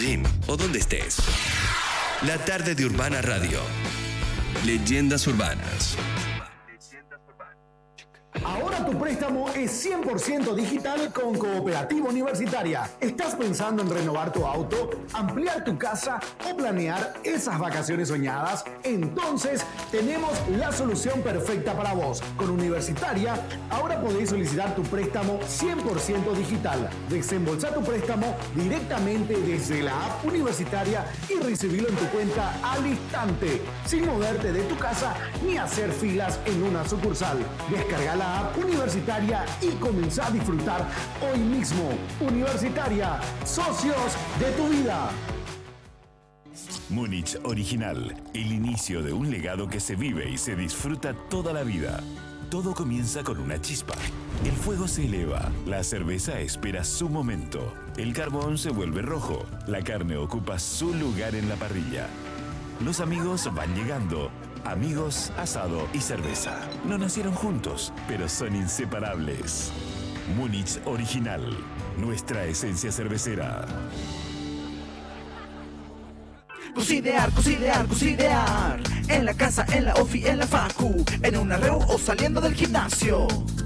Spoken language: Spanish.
gym o donde estés. La tarde de Urbana Radio. Leyendas urbanas. Ahora tu préstamo es 100% digital con Cooperativa Universitaria. ¿Estás pensando en renovar tu auto, ampliar tu casa o planear esas vacaciones soñadas? Entonces tenemos la solución perfecta para vos. Con Universitaria, ahora podéis solicitar tu préstamo 100% digital. Desembolsar tu préstamo directamente desde la app Universitaria y recibirlo en tu cuenta al instante, sin moverte de tu casa ni hacer filas en una sucursal. Descarga la app Universitaria y comenzá a disfrutar hoy mismo. Universitaria, socios de tu vida. Múnich Original, el inicio de un legado que se vive y se disfruta toda la vida. Todo comienza con una chispa. El fuego se eleva, la cerveza espera su momento, el carbón se vuelve rojo, la carne ocupa su lugar en la parrilla. Los amigos van llegando. Amigos, asado y cerveza. No nacieron juntos, pero son inseparables. Múnich Original, nuestra esencia cervecera. Cocidear, cocidear, cocidear. En la casa, en la ofi, en la facu, en una reu o saliendo del gimnasio.